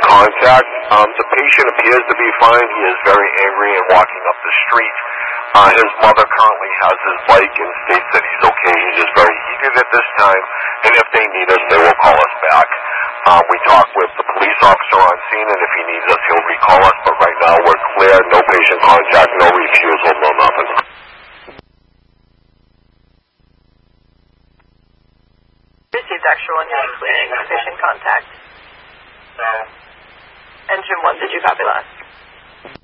contact. The patient appears to be fine. He is very angry and walking up the street. His mother currently has his bike and states that he's okay. He's just very heated at this time, and if they need us, they will call us back. We talked with the police officer on scene, and if he needs us, he'll recall us, but right now we're clear. No patient contact, no refusal, no nothing. Received extra one, you're including patient contact. No. Engine 1, did you copy last?